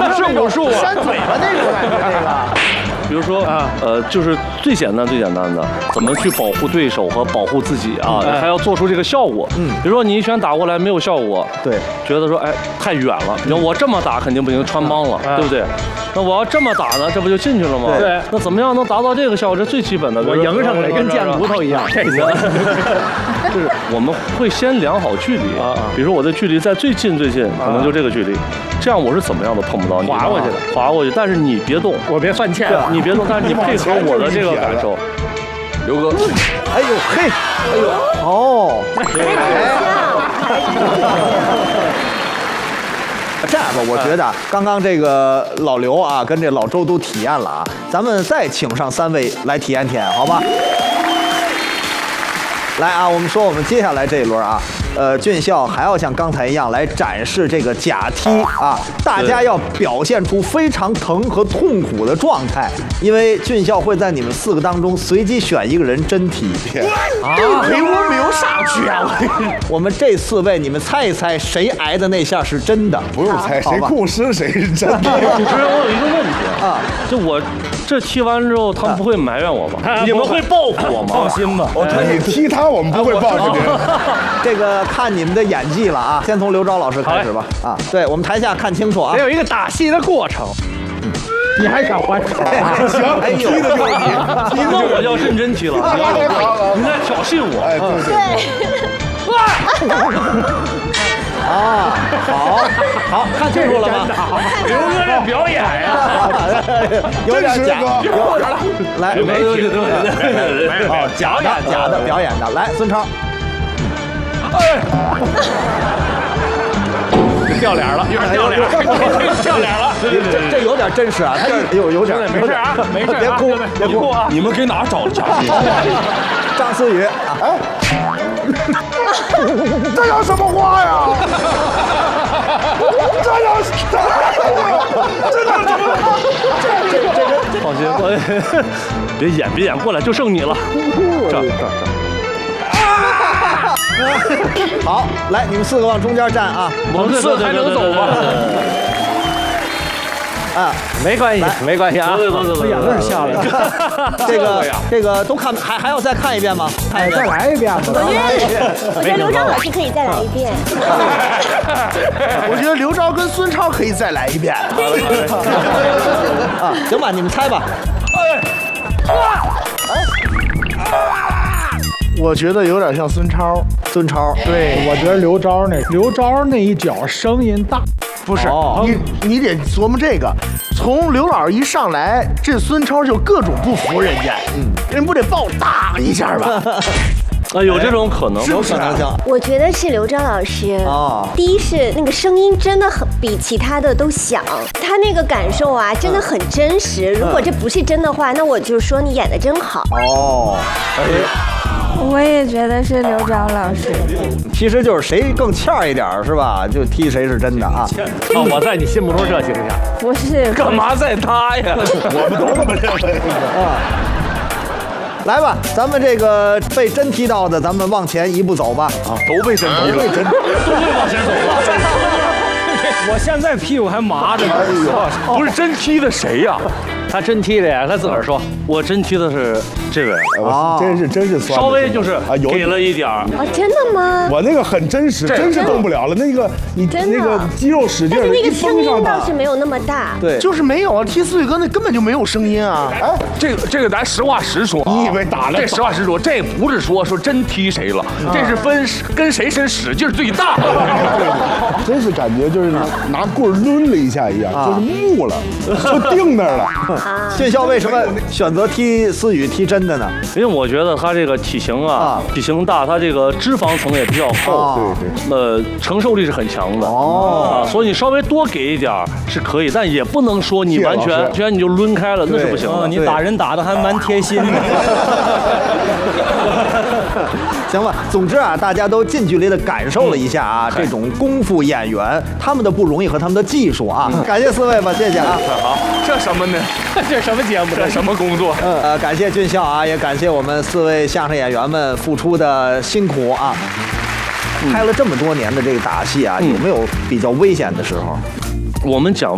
是武术啊， 扇嘴巴那种感觉，这个。 比如说就是最简单的，怎么去保护对手和保护自己啊，还要做出这个效果。比如说你一拳打过来没有效果， 对， 觉得说哎太远了，你看我这么打肯定不行，穿帮了，对不对？那我要这么打呢，这不就进去了吗？ 对。 那怎么样能达到这个效果？这最基本的。 我迎上来跟贱骨头一样，这个就是我们会先量好距离啊，比如说我的距离在最近，可能就这个距离，这样我是怎么样都碰不到你， 滑过去的， 滑过去，但是你别动， 我别犯欠， 你别动，但是你配合我的这个感受。刘哥， 哎呦嘿，哎呦哦，这样吧，我觉得刚刚这个老刘啊，跟这老周都体验了啊，咱们再请上3位来体验体验，好吧？来啊，我们说我们接下来这一轮啊，俊孝还要像刚才一样来展示这个假踢啊，大家要表现出非常疼和痛苦的状态，因为俊孝会在你们4个当中随机选一个人真踢。 啊，陪我没有上去啊！ 我们这4位，你们猜一猜谁挨的那下是真的？ 不用猜，谁控湿谁是真的。 主持人，我有一个问题啊，就我这踢完之后，他们不会埋怨我吗？你们会报复我吗？ 放心吧， 你踢他，我们不会报复你。 这个看你们的演技了啊！先从刘钊老师开始吧。啊，对我们台下看清楚啊， 得有一个打戏的过程。你还想还手？ 行，踢的就是你， 那我要认真踢了。你在挑衅我？ 哎，对。 啊，好，看清楚了吗？ 刘哥这表演呀， 有点假，来，假的表演的，来，孙超， 掉脸了，有点掉脸，掉脸了， 这有点真实啊，他有点， 没事啊，没事， 别哭啊， 你们给哪找的假戏？ 张思雨啊，哎。 这叫什么话呀？这叫什么？ 放心，别演，过来，就剩你了。这。 好，来，你们4个往中间站啊！ 我们4个还能走吗？ 啊， 没关系啊， 走， 眼泪下来了。这个都看，还要再看一遍吗？ 再来一遍吧。 我觉得刘钊老师可以再来一遍。 我觉得刘钊跟孙超可以再来一遍。 啊，行吧，你们猜吧。 我觉得有点像孙超。 对，我觉得刘钊那一脚声音大。 不是，你得琢磨这个。从刘老师一上来，这孙超就各种不服人家，人不得爆当一下吧？ 啊，有这种可能， 有可能性。 我觉得是刘钊老师啊。第一是那个声音真的很比其他的都响，他那个感受啊真的很真实。如果这不是真的话，那我就说你演的真好。 哦， 我也觉得是刘钊老师。 其实就是谁更欠儿一点是吧？就踢谁是真的啊。 我在你心目中这形象？ 不是。 干嘛在他呀？ 我们都这么认为啊。来吧，咱们这个被真踢到的，咱们往前一步走吧。 啊，都被真踢了， 都会往前走吧。 我现在屁股还麻着呢。 不是真踢的谁呀？ 他真踢的呀，他自个儿说。 我真踢的是这位啊，真是酸。 稍微就是给了一点儿。 哦，真的吗？ 我那个很真实，真是动不了了。那个你那个肌肉使劲， 但是那个声音倒是没有那么大。 对， 就是没有啊。踢思雨哥那根本就没有声音啊。 哎， 这个咱实话实说。 你以为打了？ 这实话实说，这不是说真踢谁了，这是分跟谁身使劲最大。 真是感觉就是拿棍抡了一下一样，就是木了，就定那儿了。 俊孝为什么选择踢思雨踢真的呢？ 因为我觉得他这个体型体型大，他这个脂肪层也比较厚，对，承受力是很强的所以你稍微多给一点是可以，但也不能说你完全你就抡开了，那是不行的。 你打人打的还蛮贴心的。 行吧，总之啊，大家都近距离的感受了一下啊，这种功夫演员他们的不容易和他们的技术啊，感谢4位吧，谢谢啊。 好，这什么呢？ 这什么节目？ 这什么工作？ 感谢俊孝啊，也感谢我们4位相声演员们付出的辛苦啊。拍了这么多年的这个打戏啊，有没有比较危险的时候？ 我们讲